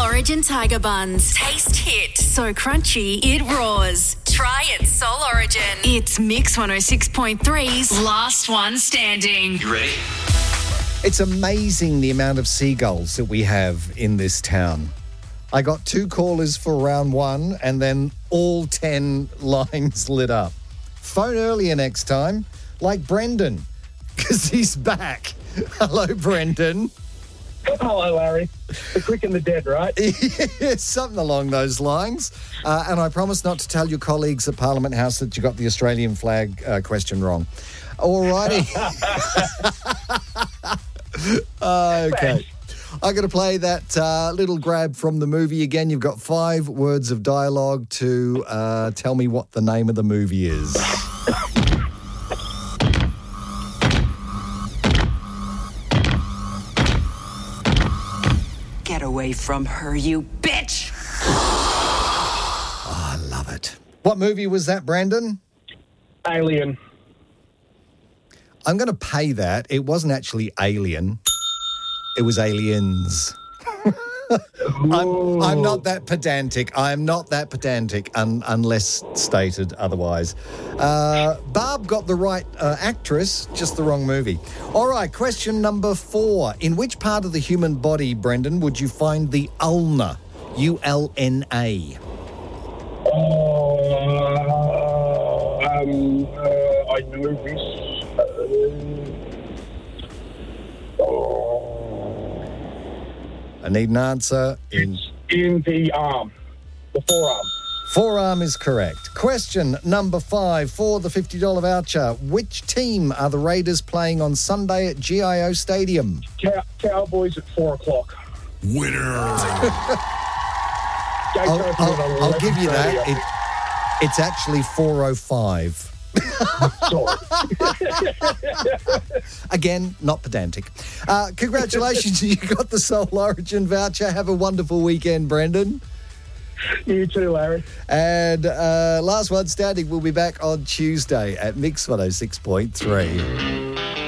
Origin Tiger Buns. Taste hit. So crunchy, it roars. Try it, Soul Origin. It's Mix 106.3's Last One Standing. You ready? It's amazing the amount of seagulls that we have in this town. I got 2 callers for round 1 and then all 10 lines lit up. Phone earlier next time, like Brendan, because he's back. Hello, Brendan. Hello, Larry. The quick and the dead, right? Yeah, something along those lines. And I promise not to tell your colleagues at Parliament House that you got the Australian flag question wrong. All righty. Okay. I'm going to play that little grab from the movie again. You've got 5 words of dialogue to tell me what the name of the movie is. Get away from her, you bitch! Oh, I love it. What movie was that, Brandon? Alien. I'm going to pay that. It wasn't actually Alien. It was Aliens. I'm not that pedantic. I'm not that pedantic unless stated otherwise. Barb got the right actress, just the wrong movie. All right, question number 4. In which part of the human body, Brendan, would you find the ulna? U-L-N-A. I know this. I need an answer in the arm. The forearm. Forearm is correct. Question number 5 for the $50 voucher. Which team are the Raiders playing on Sunday at GIO Stadium? Cowboys at 4 o'clock. Winner. I'll give you that. It's actually 4:05. Again, not pedantic. Congratulations, you got the Soul Origin voucher. Have a wonderful weekend, Brendan. You too, Larry. And Last One Standing will be back on Tuesday at Mix 106.3.